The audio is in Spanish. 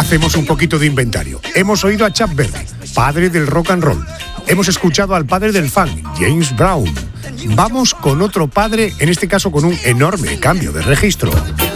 Hacemos un poquito de inventario. Hemos oído a Chuck Berry, padre del rock and roll. Hemos escuchado al padre del funk, James Brown. Vamos con otro padre, en este caso con un enorme cambio de registro.